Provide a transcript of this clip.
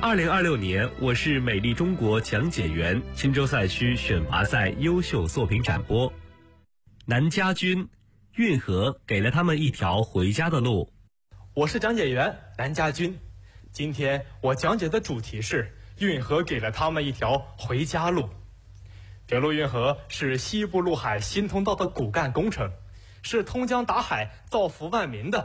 2026年，我是美丽中国讲解员钦州赛区选拔赛优秀作品展播。南家军，运河给了他们一条回家的路。 我是讲解员南家军，今天我讲解的主题是运河给了他们一条回家路。铁路运河是西部陆海新通道的骨干工程，是通江达海、造福万民的